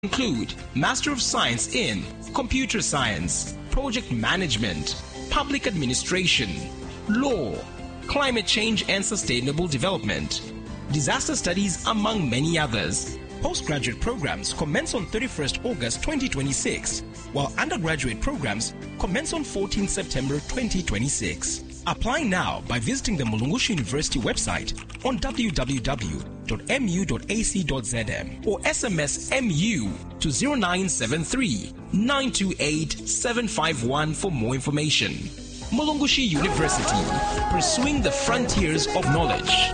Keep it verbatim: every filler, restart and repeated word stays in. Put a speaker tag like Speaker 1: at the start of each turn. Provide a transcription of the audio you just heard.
Speaker 1: include Master of Science in Computer Science, Project Management, Public Administration, Law, Climate Change and Sustainable Development, Disaster Studies, among many others. Postgraduate programs commence on thirty-first August twenty twenty-six, while undergraduate programs commence on fourteenth September twenty twenty-six. Apply now by visiting the Mulungushi University website on w w w dot m u dot a c dot z m or S M S M U to zero nine seven three, nine two eight, seven five one for more information. Mulungushi University, pursuing the frontiers of knowledge.